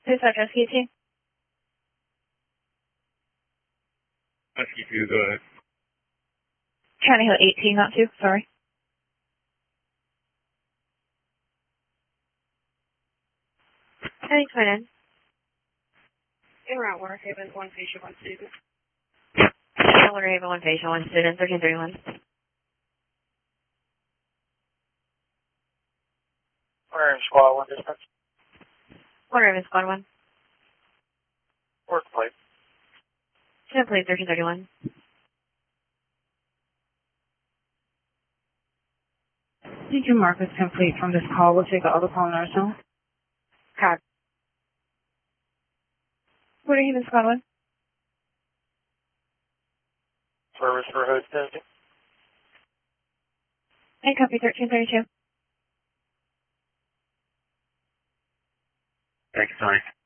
Dispatch Rescue Team. Rescue 2, go ahead. County Hill 18, not 2, sorry. County 29. En route, Water Haven, 1 patient, 1 student. Water Haven, 1 patient, 1 student, 1331. Water Haven Squad 1 dispatch. Water Haven Squad 1. Work plate. Plate 1331. CQ mark is complete from this call. We'll take the other call nurse home. Copy. Water Haven Squad 1. Service for hood testing. And copy 1332. Thanks, Tony.